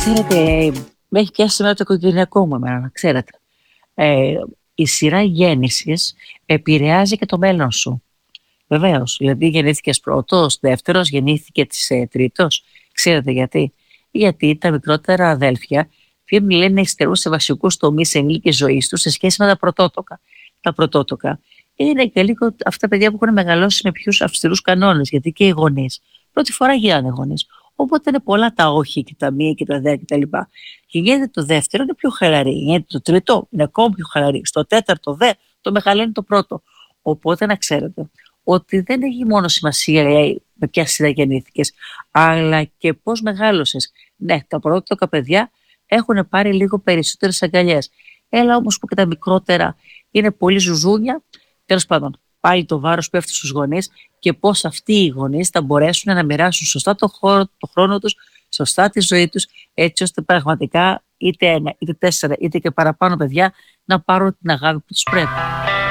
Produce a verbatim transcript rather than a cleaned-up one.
Ξέρετε, με έχει πιάσει σήμερα το οικογενειακό μου εμένα, να ξέρετε. Ε, η σειρά γέννησης επηρεάζει και το μέλλον σου. Βεβαίως, δηλαδή γεννήθηκες πρώτος, δεύτερος, γεννήθηκες ε, τρίτος. Ξέρετε γιατί? Γιατί τα μικρότερα αδέλφια φύγουν, λένε, να υστερούν σε βασικούς τομείς ενήλικης ζωής τους σε σχέση με τα πρωτότοκα. Τα πρωτότοκα είναι και λίγο αυτά τα παιδιά που έχουν μεγαλώσει με πιο αυστηρούς κανόνες, γιατί και οι γονείς πρώτη φορά γίνανε γονείς. Οπότε είναι πολλά τα όχι και τα μία και τα δε κτλ. Και γίνεται το δεύτερο, είναι πιο χαλαρή. Γίνεται το τρίτο, είναι ακόμη πιο χαλαρή. Στο τέταρτο δε, το μεγαλώνει το πρώτο. Οπότε να ξέρετε ότι δεν έχει μόνο σημασία, λέει, με ποια σειρά γεννήθηκες, αλλά και πώς μεγάλωσες. Ναι, τα πρώτα παιδιά έχουν πάρει λίγο περισσότερες αγκαλιές. Έλα όμως που και τα μικρότερα είναι πολύ ζουζούνια. Τέλος πάντων, πάλι το βάρος πέφτει στους γονείς και πώς αυτοί οι γονείς θα μπορέσουν να μοιράσουν σωστά το, χώρο, το χρόνο τους, σωστά τη ζωή τους, έτσι ώστε πραγματικά είτε ένα, είτε τέσσερα, είτε και παραπάνω παιδιά να πάρουν την αγάπη που τους πρέπει.